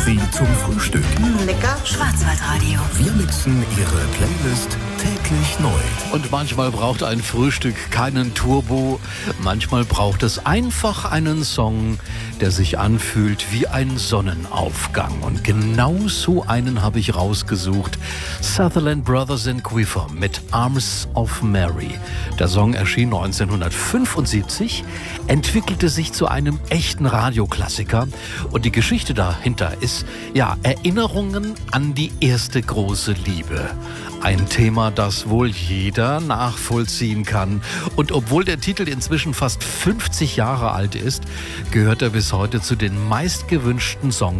Sie zum Frühstück. Lecker. Schwarzwaldradio. Wir mixen Ihre Playlist täglich neu. Und manchmal braucht ein Frühstück keinen Turbo. Manchmal braucht es einfach einen Song, der sich anfühlt wie ein Sonnenaufgang. Und genau so einen habe ich rausgesucht. Sutherland Brothers and Quiver mit Arms of Mary. Der Song erschien 1975, entwickelte sich zu einem echten Radioklassiker. Und die Geschichte dahinter ist, ja, Erinnerungen an die erste große Liebe. Ein Thema, das wohl jeder nachvollziehen kann. Und obwohl der Titel inzwischen fast 50 Jahre alt ist, gehört er bis heute zu den meistgewünschten Songs